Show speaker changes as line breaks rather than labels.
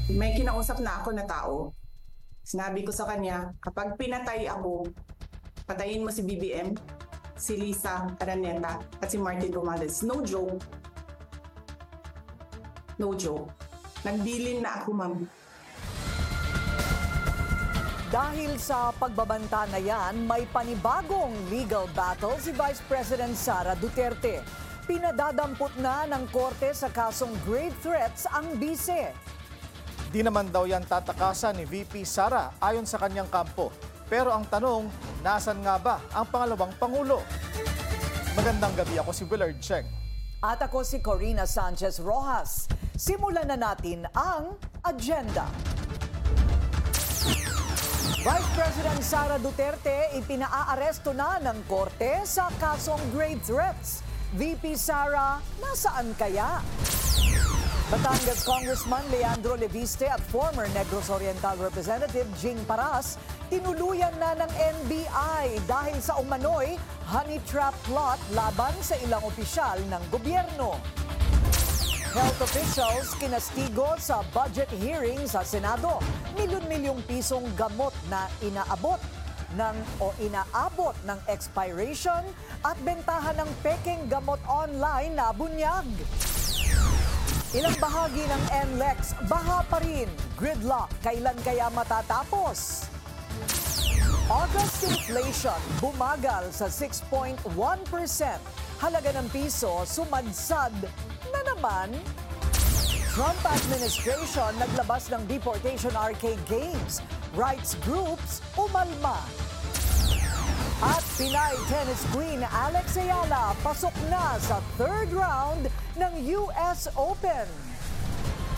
May kinausap na ako na tao. Sinabi ko sa kanya, kapag pinatay ako, patayin mo si BBM, si Lisa Araneta, at si Martin Romualdez. No joke. No joke. Nagbilin na ako, ma'am.
Dahil sa pagbabanta na yan, may panibagong legal battle si Vice President Sara Duterte. Pinadadampot na ng korte sa kasong grave threats ang bise.
Di naman daw yan tatakasan ni VP Sara ayon sa kanyang kampo. Pero ang tanong, nasan nga ba ang pangalawang Pangulo? Magandang gabi, ako si Willard Cheng.
At ako si Corina Sanchez Rojas. Simulan na natin ang agenda. Vice President Sara Duterte ipinaaresto na ng korte sa kasong grave threats. VP Sara, nasaan kaya? Batangas Congressman Leandro Leviste at former Negros Oriental Representative Jing Paras tinuluyan na ng NBI dahil sa umano'y honey trap plot laban sa ilang opisyal ng gobyerno. Health officials kinastigo sa budget hearing sa Senado. Milyon-milyong pisong gamot na inaabot ng expiration at bentahan ng peking gamot online na bunyag. Ilang bahagi ng NLEX, baha pa rin. Gridlock, kailan kaya matatapos? August inflation, bumagal sa 6.1%. Halaga ng piso, sumadsad na naman. Trump administration naglabas ng deportation arcade games. Rights groups, umalma. At Pinay tennis queen Alex Ayala pasok na sa third round ng US Open.